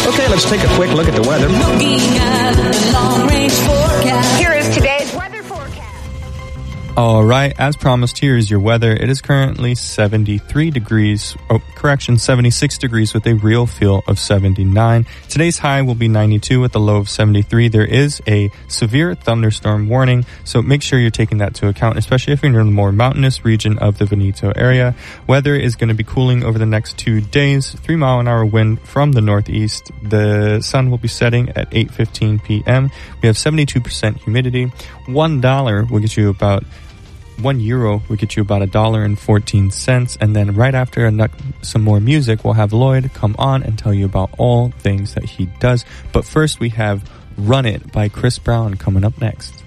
Okay, let's take a quick look at the weather. Looking at the long-range forecast. Here is today's weather forecast. All right, as promised, here is your weather. It is currently 76 degrees with a real feel of 79. Today's high will be 92 with a low of 73. There is a severe thunderstorm warning, so make sure you're taking that into account, especially if you're near the more mountainous region of the Veneto area. Weather is going to be cooling over the next 2 days. 3-mile-an-hour wind from the northeast. The sun will be setting at 8:15 p.m. We have 72% humidity. $1 will get you about €1 will get you about $1.14, and then right after some more music, we'll have Lloyd come on and tell you about all things that he does. But first, we have "Run It" by Chris Brown coming up next.